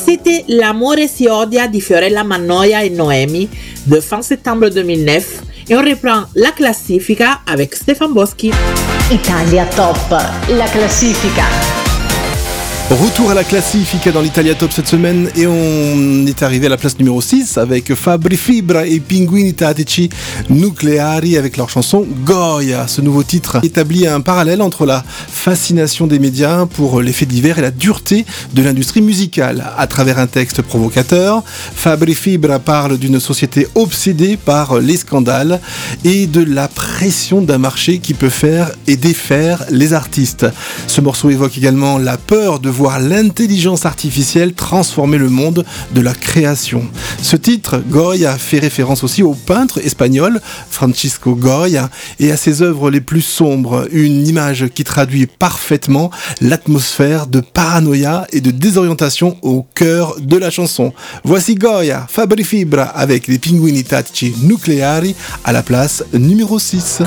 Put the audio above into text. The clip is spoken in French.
C'était L'amore si odia di Fiorella Mannoia et Noemi de fin septembre 2009 et on reprend la classifica avec Stefan Boschi. Italia Top, la classifica. Retour à la Classifica dans l'Italia Top cette semaine et on est arrivé à la place numéro 6 avec Fabri Fibra et Pinguini Tattici Nucleari avec leur chanson Goya. Ce nouveau titre établit un parallèle entre la fascination des médias pour les faits divers et la dureté de l'industrie musicale. À travers un texte provocateur, Fabri Fibra parle d'une société obsédée par les scandales et de la pression d'un marché qui peut faire et défaire les artistes. Ce morceau évoque également la peur de voir l'intelligence artificielle transformer le monde de la création. Ce titre, Goya, fait référence aussi au peintre espagnol Francisco Goya et à ses œuvres les plus sombres, une image qui traduit parfaitement l'atmosphère de paranoïa et de désorientation au cœur de la chanson. Voici Goya, Fabri Fibra avec les Pinguini Tattici Nucleari à la place numéro 6.